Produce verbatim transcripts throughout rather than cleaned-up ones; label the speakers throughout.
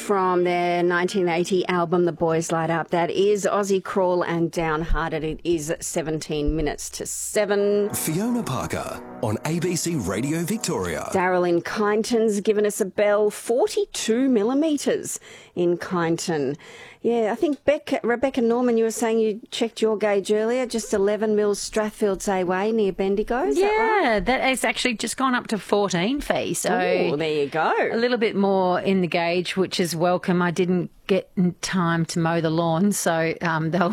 Speaker 1: from their nineteen eighty album, The Boys Light Up. That is Aussie Crawl and Downhearted. It is seventeen minutes to seven.
Speaker 2: Fiona Parker on A B C Radio Victoria.
Speaker 1: Daryl in Kyneton's given us a bell. forty-two millimetres in Kyneton. Yeah, I think Beck, Rebecca Norman, you were saying you checked your gauge earlier, just eleven mils Strathfields A way near Bendigo, is
Speaker 3: yeah,
Speaker 1: that right?
Speaker 3: that has actually just gone up to fourteen fee. So
Speaker 1: Ooh, there you go.
Speaker 3: A little bit more in the gauge, which is welcome. I didn't get in time to mow the lawn, so um, they'll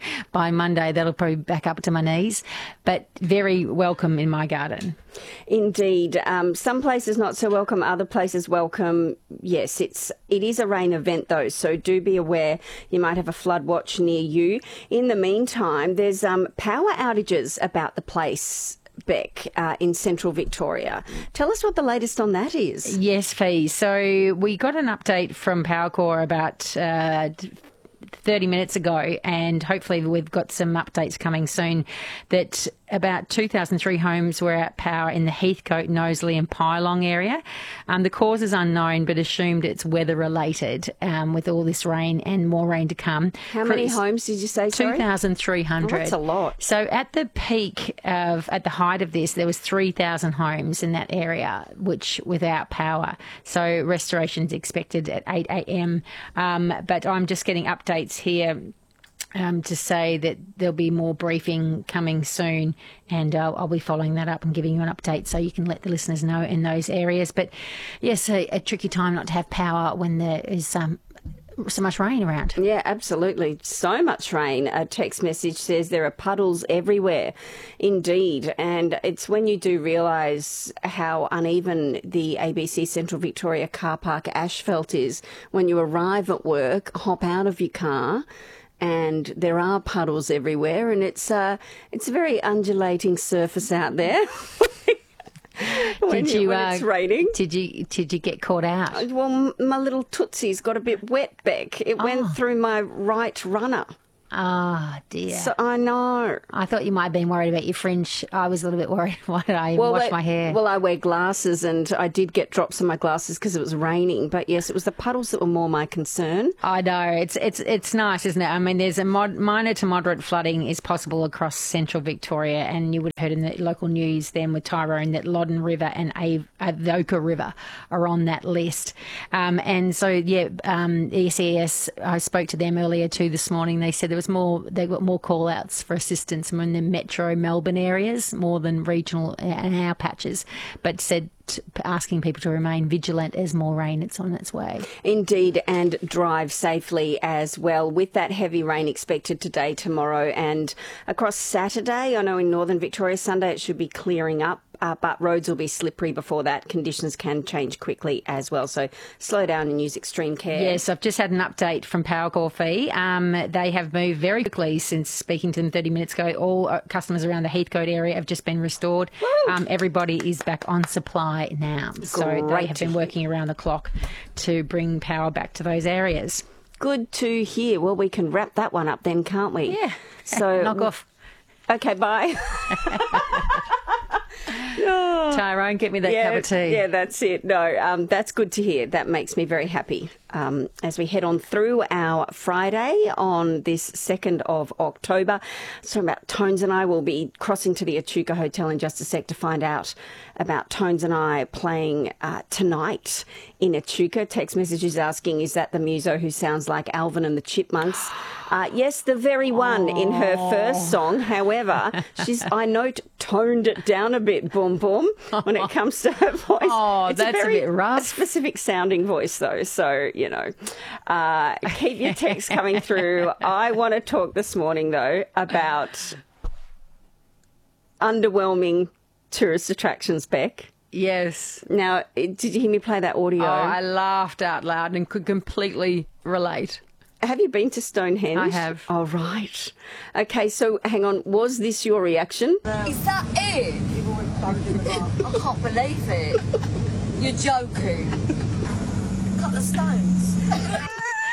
Speaker 3: by Monday that'll probably back up to my knees, but very welcome in my garden.
Speaker 1: Indeed. Um, some places not so welcome, other places welcome. Yes, it's it is a rain event though, so do be aware you might have a flood watch near you. In the meantime, there's um, power outages about the place, Beck, uh, in central Victoria. Tell us what the latest on that is.
Speaker 3: Yes, Fee. So we got an update from Powercor about uh, thirty minutes ago, and hopefully we've got some updates coming soon, that about two thousand three homes were at power in the Heathcote, Knowsley and Pylong area. Um, the cause is unknown, but assumed it's weather-related um, with all this rain and more rain to come.
Speaker 1: How many homes did you say, sorry?
Speaker 3: two thousand three hundred.
Speaker 1: Oh, that's a lot.
Speaker 3: So at the peak of, at the height of this, there was three thousand homes in that area, which without power. So restoration's expected at eight a.m. Um, but I'm just getting updates here Um, to say that there'll be more briefing coming soon, and uh, I'll be following that up and giving you an update so you can let the listeners know in those areas. But yes, a, a tricky time not to have power when there is um, so much rain around.
Speaker 1: Yeah, absolutely. So much rain. A text message says there are puddles everywhere. Indeed. And it's when you do realise how uneven the A B C Central Victoria car park asphalt is. When you arrive at work, hop out of your car, and there are puddles everywhere, and it's uh, it's a very undulating surface out there. when
Speaker 3: did you?
Speaker 1: when
Speaker 3: Uh,
Speaker 1: it's raining.
Speaker 3: Did you? Did you get caught out?
Speaker 1: Well, my little tootsie's got a bit wet, Beck. It
Speaker 3: Oh.
Speaker 1: went through my right runner.
Speaker 3: Ah, dear.
Speaker 1: So I know.
Speaker 3: I thought you might have been worried about your fringe. I was a little bit worried. Why did I
Speaker 1: Well,
Speaker 3: wash
Speaker 1: that-
Speaker 3: my hair?
Speaker 1: Well, I wear glasses, and I did get drops in my glasses because it was raining. But yes, it was the puddles that were more my concern.
Speaker 3: I know. It's it's it's nice, isn't it? I mean, there's a mod, minor to moderate flooding is possible across central Victoria, and you would have heard in the local news then with Tyrone that Loddon River and Avoca River are on that list. Um, and so, yeah, um, E C S, I spoke to them earlier too this morning. They said there was more, they got more call-outs for assistance in the metro Melbourne areas more than regional and our patches, but said asking people to remain vigilant as more rain it's on its way.
Speaker 1: Indeed, and drive safely as well. With that heavy rain expected today, tomorrow and across Saturday, I know in northern Victoria, Sunday it should be clearing up. Uh, but roads will be slippery before that. Conditions can change quickly as well. So slow down and use extreme care.
Speaker 3: Yes, I've just had an update from Powercor Fee. Um, they have moved very quickly since speaking to them thirty minutes ago. All uh, customers around the Heathcote area have just been restored. Um, everybody is back on supply now. So
Speaker 1: Great.
Speaker 3: they have been working around the clock to bring power back to those areas.
Speaker 1: Good to hear. Well, we can wrap that one up then, can't we?
Speaker 3: Yeah.
Speaker 1: So
Speaker 3: knock off.
Speaker 1: Okay, bye.
Speaker 3: Tyrone, get me that
Speaker 1: yeah,
Speaker 3: cup of tea.
Speaker 1: Yeah, that's it. No, um, that's good to hear. That makes me very happy. Um, as we head on through our Friday on this second of October. So about Tones and I will be crossing to the Echuca Hotel in just a sec to find out about Tones and I playing uh, tonight in Echuca. Text messages asking, is that the muso who sounds like Alvin and the Chipmunks? Uh, yes, the very one in her first song. However, she's, I note, toned it down a bit, Boom Boom, when it comes to her voice.
Speaker 3: Oh,
Speaker 1: it's
Speaker 3: that's
Speaker 1: a, very,
Speaker 3: a bit rough.
Speaker 1: A specific sounding voice, though. So, you know, uh, keep your texts coming through. I want to talk this morning, though, about underwhelming tourist attractions, Beck.
Speaker 3: Yes.
Speaker 1: Now, did you hear me play that audio?
Speaker 3: Oh, I laughed out loud and could completely relate.
Speaker 1: Have you been to Stonehenge?
Speaker 3: I have.
Speaker 1: Oh, right. Okay, so hang on. Was this your reaction?
Speaker 4: Is that it? I can't believe it. You're joking. Couple of stones.
Speaker 3: Couple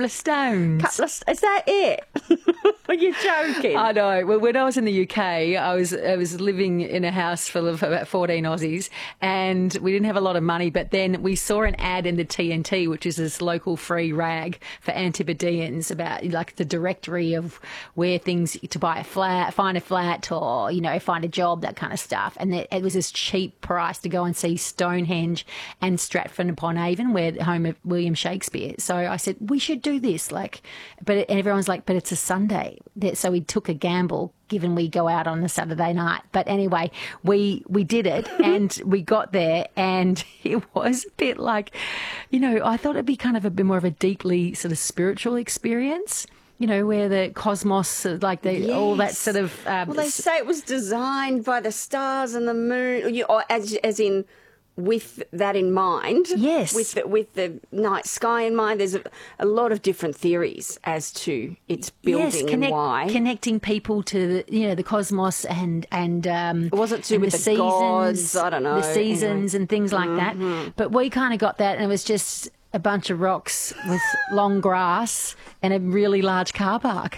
Speaker 3: couple of stones.
Speaker 1: Couple of, is that it? Are you joking?
Speaker 3: I know. Well, when I was in the U K, I was I was living in a house full of about fourteen Aussies, and we didn't have a lot of money. But then we saw an ad in the T N T, which is this local free rag for Antipodeans, about like the directory of where things to buy a flat, find a flat, or you know, find a job, that kind of stuff. And it, it was this cheap price to go and see Stonehenge and Stratford-upon-Avon, where the home of William Shakespeare. So I said we should do this, like, but it, and everyone's like, but it's a Sunday. So we took a gamble, given we go out on a Saturday night. But anyway, we we did it, and we got there, and it was a bit like, you know, I thought it'd be kind of a bit more of a deeply sort of spiritual experience. You know, where the cosmos, like the,
Speaker 1: Yes.
Speaker 3: all that sort of. Um,
Speaker 1: Well, they say it was designed by the stars and the moon, you- or as as in with that in mind.
Speaker 3: Yes.
Speaker 1: With the, with the night sky in mind. There's a, a lot of different theories as to its building
Speaker 3: yes, connect,
Speaker 1: and why.
Speaker 3: connecting people to the, you know, the cosmos and and um,
Speaker 1: Was it to
Speaker 3: and
Speaker 1: with the gods? I don't know.
Speaker 3: the seasons and things like
Speaker 1: Mm-hmm.
Speaker 3: that. But we kind of got that, and it was just a bunch of rocks with long grass and a really large car park.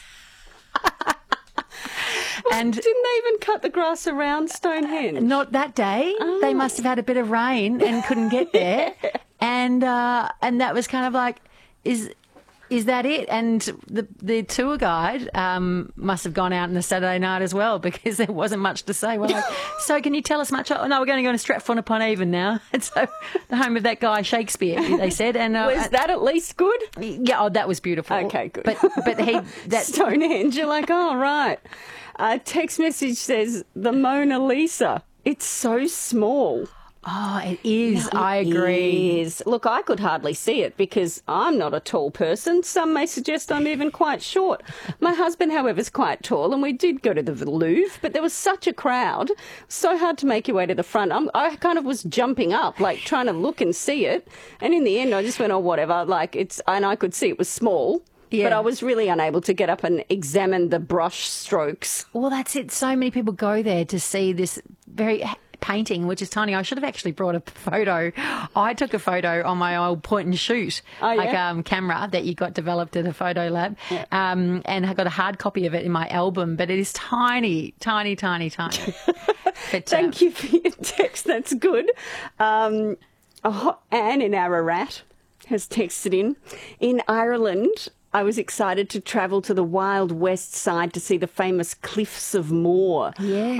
Speaker 3: And
Speaker 1: Didn't they even cut the grass around Stonehenge?
Speaker 3: not that day. They must have had a bit of rain and couldn't get there. And uh, and that was kind of like, is is that it? And the the tour guide um, must have gone out on the Saturday night as well, because there wasn't much to say. We're like, so can you tell us much? Oh, no, we're going to go to Stratford-upon-Avon now. And so the home of that guy Shakespeare, they said. And uh,
Speaker 1: Was that at least good?
Speaker 3: yeah, oh, that was beautiful.
Speaker 1: Okay, good.
Speaker 3: But but he that
Speaker 1: Stonehenge, you're like, oh, right. A text message says, the Mona Lisa. It's so small.
Speaker 3: oh, it is.
Speaker 1: It
Speaker 3: I agree.
Speaker 1: is. Look, I could hardly see it because I'm not a tall person. Some may suggest I'm even quite short. My husband, however, is quite tall, and we did go to the Louvre, but there was such a crowd. So hard to make your way to the front. I'm, I kind of was jumping up, like trying to look and see it. And in the end, I just went, oh, whatever. Like it's, and I could see it was small.
Speaker 3: Yeah.
Speaker 1: But I was really unable to get up and examine the brush strokes.
Speaker 3: Well, that's it. So many people go there to see this very painting, which is tiny. I should have actually brought a photo. I took a photo on my old point and shoot
Speaker 1: Oh, yeah?
Speaker 3: like um, camera that you got developed at a photo lab,
Speaker 1: Yeah.
Speaker 3: um, and I got a hard copy of it in my album. But it is tiny, tiny, tiny, tiny. But,
Speaker 1: Thank you for your text. That's good. Um, oh, Anne in Ararat has texted in. In Ireland, I was excited to travel to the wild west side to see the famous Cliffs of Moher.
Speaker 3: Yes.